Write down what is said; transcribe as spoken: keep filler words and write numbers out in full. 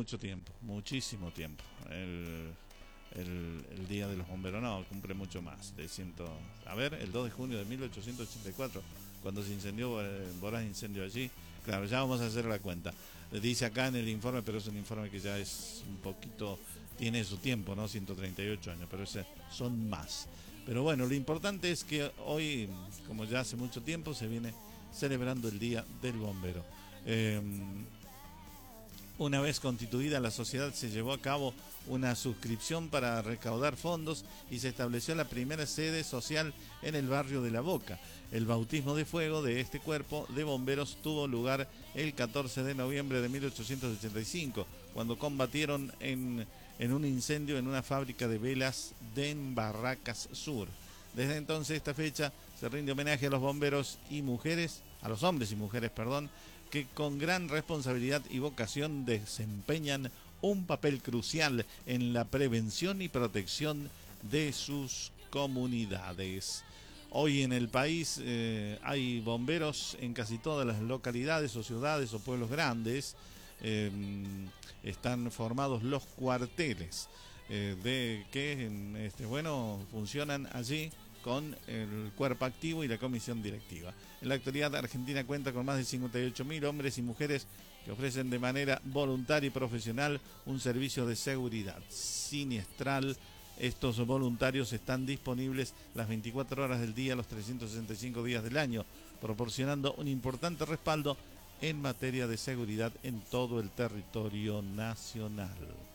mucho tiempo, muchísimo tiempo. El, el, el Día de los Bomberos no, cumple mucho más. De ciento, a ver, el dos de junio de mil ochocientos ochenta y cuatro, cuando se incendió, el voraz incendio allí. Claro, ya vamos a hacer la cuenta. Dice acá en el informe, pero es un informe que ya es un poquito, tiene su tiempo, ¿no? ciento treinta y ocho años, pero ese son más. Pero bueno, lo importante es que hoy, como ya hace mucho tiempo, se viene celebrando el Día del Bombero. Eh, Una vez constituida la sociedad, se llevó a cabo una suscripción para recaudar fondos y se estableció la primera sede social en el barrio de La Boca. El bautismo de fuego de este cuerpo de bomberos tuvo lugar el catorce de noviembre de mil ochocientos ochenta y cinco, cuando combatieron en, en un incendio en una fábrica de velas de en Barracas Sur. Desde entonces, esta fecha, se rinde homenaje a los bomberos y mujeres, a los hombres y mujeres, perdón, que con gran responsabilidad y vocación desempeñan un papel crucial en la prevención y protección de sus comunidades. Hoy en el país eh, hay bomberos en casi todas las localidades o ciudades o pueblos grandes. Eh, están formados los cuarteles eh, de que este, bueno, funcionan allí con el cuerpo activo y la comisión directiva. En la actualidad, Argentina cuenta con más de cincuenta y ocho mil hombres y mujeres que ofrecen de manera voluntaria y profesional un servicio de seguridad siniestral. Estos voluntarios están disponibles las veinticuatro horas del día, los trescientos sesenta y cinco días del año, proporcionando un importante respaldo en materia de seguridad en todo el territorio nacional.